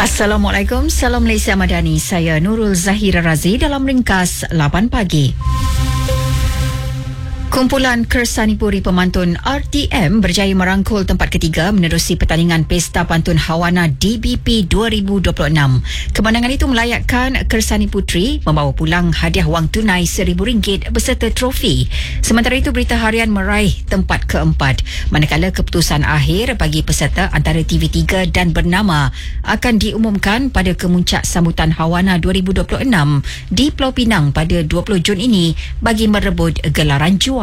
Assalamualaikum, salam Malaysia Madani. Saya Nurul Zahira Razi dalam ringkas 8 pagi. Kumpulan Kersanipuri Pemantun RTM berjaya merangkul tempat ketiga menerusi pertandingan Pesta Pantun Hawana DBP 2026. Kemenangan itu melayakkan Kersaniputri membawa pulang hadiah wang tunai RM1,000 beserta trofi. Sementara itu, Berita Harian meraih tempat keempat, manakala keputusan akhir bagi peserta antara TV3 dan Bernama akan diumumkan pada kemuncak sambutan Hawana 2026 di Pulau Pinang pada 20 Jun ini bagi merebut gelaran juara.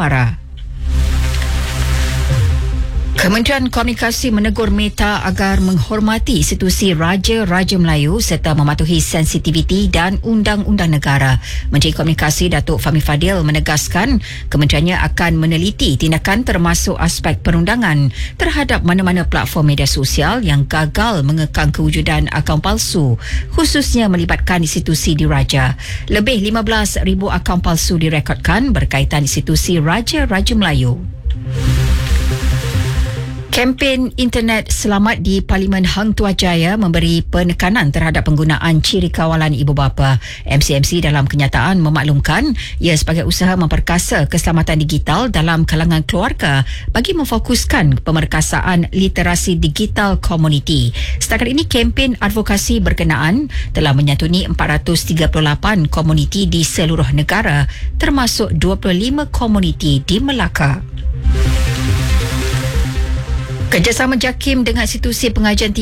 Kementerian Komunikasi menegur Meta agar menghormati institusi Raja-Raja Melayu serta mematuhi sensitiviti dan undang-undang negara. Menteri Komunikasi Datuk Fahmi Fadil menegaskan kementeriannya akan meneliti tindakan termasuk aspek perundangan terhadap mana-mana platform media sosial yang gagal mengekang kewujudan akaun palsu, khususnya melibatkan institusi diraja. Lebih 15,000 akaun palsu direkodkan berkaitan institusi Raja-Raja Melayu. Kempen internet selamat di Parlimen Hang Tuah Jaya memberi penekanan terhadap penggunaan ciri kawalan ibu bapa. MCMC dalam kenyataan memaklumkan ia sebagai usaha memperkasa keselamatan digital dalam kalangan keluarga bagi memfokuskan pemerkasaan literasi digital komuniti. Setakat ini, kempen advokasi berkenaan telah menyantuni 438 komuniti di seluruh negara, termasuk 25 komuniti di Melaka. Kerjasama JAKIM dengan institusi pengajian